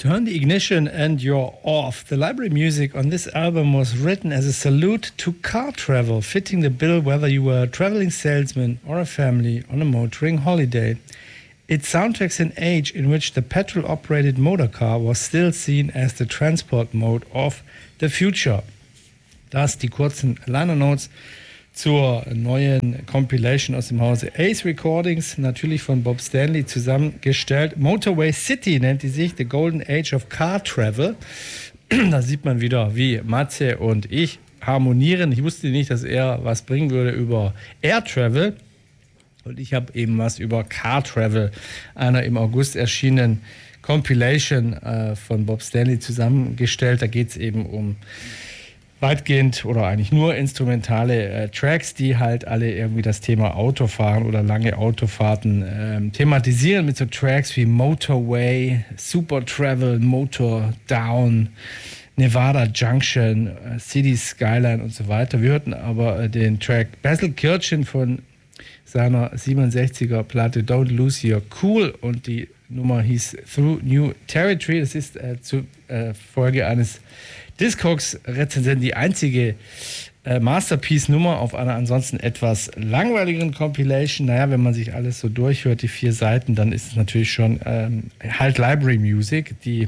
Turn the ignition and you're off. The library music on this album was written as a salute to car travel, fitting the bill whether you were a traveling salesman or a family on a motoring holiday. It soundtracks an age in which the petrol-operated motor car was still seen as the transport mode of the future. Das die kurzen Liner Notes zur neuen Compilation aus dem Hause Ace Recordings, natürlich von Bob Stanley zusammengestellt. Motorway City nennt die sich, The Golden Age of Car Travel. Da sieht man wieder, wie Matze und ich harmonieren. Ich wusste nicht, dass er was bringen würde über Air Travel. Und ich habe eben was über Car Travel, einer im August erschienenen Compilation von Bob Stanley zusammengestellt. Da geht es eben um weitgehend oder eigentlich nur instrumentale Tracks, die halt alle irgendwie das Thema Autofahren oder lange Autofahrten thematisieren mit so Tracks wie Motorway, Super Travel, Motor Down, Nevada Junction, City Skyline und so weiter. Wir hörten aber den Track Basil Kirchen von seiner 67er Platte Don't Lose Your Cool und die Nummer hieß Through New Territory. Das ist zu Folge eines Discogs-Rezensenten die einzige Masterpiece-Nummer auf einer ansonsten etwas langweiligeren Compilation. Naja, wenn man sich alles so durchhört, die 4 Seiten, dann ist es natürlich schon halt Library Music, die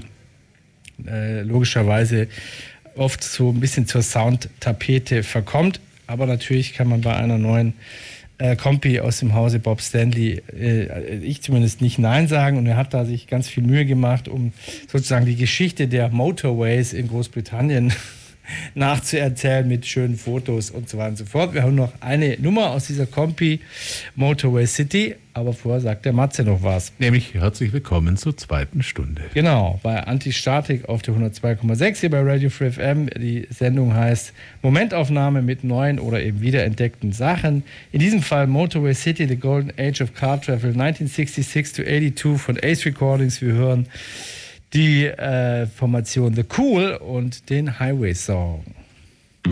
logischerweise oft so ein bisschen zur Soundtapete verkommt. Aber natürlich kann man bei einer neuen Kompi aus dem Hause Bob Stanley, ich zumindest nicht Nein sagen, und er hat da sich ganz viel Mühe gemacht, um sozusagen die Geschichte der Motorways in Großbritannien nachzuerzählen mit schönen Fotos und so weiter und so fort. Wir haben noch eine Nummer aus dieser Kompi, Motorway City, aber vorher sagt der Matze noch was. Nämlich herzlich willkommen zur 2. Stunde. Genau, bei Antistatik auf der 102,6 hier bei Radio Free FM. Die Sendung heißt Momentaufnahme mit neuen oder eben wiederentdeckten Sachen. In diesem Fall Motorway City, The Golden Age of Car Travel, 1966 to 82 von Ace Recordings. Wir hören die Formation The Cool und den Highway Song.